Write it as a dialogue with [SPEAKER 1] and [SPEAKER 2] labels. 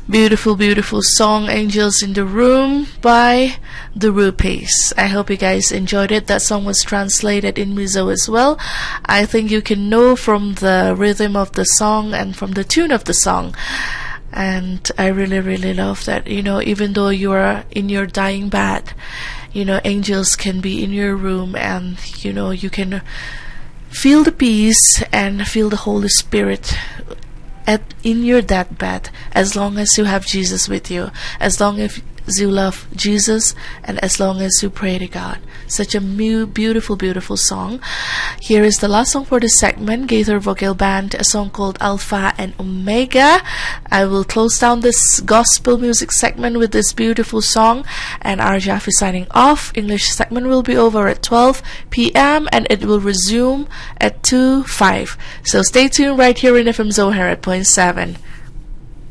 [SPEAKER 1] Beautiful, beautiful song, Angels in the Room by The Rupees. I hope you guys enjoyed it. That song was translated in Mizo as well. I think you can know from the rhythm of the song and from the tune of the song. And I really, really love that. You know, even though you are in your dying bed, you know, angels can be in your room, and, you know, you can feel the peace and feel the Holy Spirit in your deathbed, as long as you have Jesus with you, as long as you love Jesus, and as long as you pray to God. Such a beautiful, beautiful song. Here is the last song for this segment, Gaither Vocal Band, a song called Alpha and Omega. I will close down this gospel music segment with this beautiful song, and RJF is signing off. English segment will be over at 12 p.m. and it will resume at 2:05. So stay tuned right here in FM Zohar at 0.7.